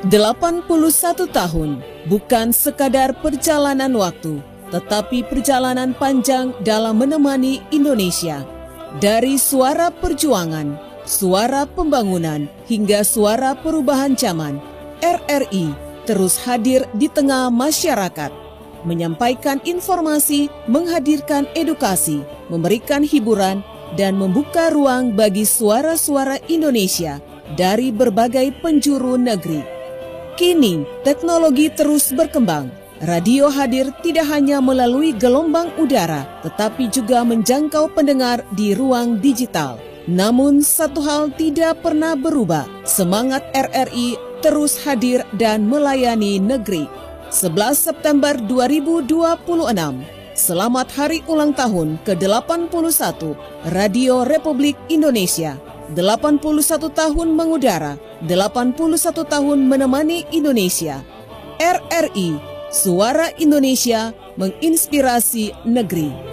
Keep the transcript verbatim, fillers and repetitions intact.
delapan puluh satu tahun bukan sekadar perjalanan waktu, tetapi perjalanan panjang dalam menemani Indonesia. Dari suara perjuangan, suara pembangunan, hingga suara perubahan zaman, R R I terus hadir di tengah masyarakat, menyampaikan informasi, menghadirkan edukasi, memberikan hiburan, dan membuka ruang bagi suara-suara Indonesia dari berbagai penjuru negeri. Kini, teknologi terus berkembang. Radio hadir tidak hanya melalui gelombang udara, tetapi juga menjangkau pendengar di ruang digital. Namun, satu hal tidak pernah berubah. Semangat R R I terus hadir dan melayani negeri. sebelas September dua ribu dua puluh enam. Selamat Hari Ulang Tahun ke delapan puluh satu Radio Republik Indonesia. delapan puluh satu tahun mengudara, delapan puluh satu tahun menemani Indonesia. R R I, Suara Indonesia menginspirasi negeri.